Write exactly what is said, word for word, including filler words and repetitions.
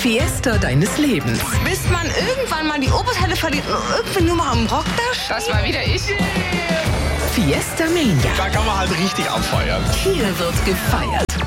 Fiesta deines Lebens. Bis man irgendwann mal die Oberteile verliert und irgendwie nur mal am Rock da. Das war wieder ich. Fiesta Mania. Da kann man halt richtig abfeiern. Hier wird gefeiert.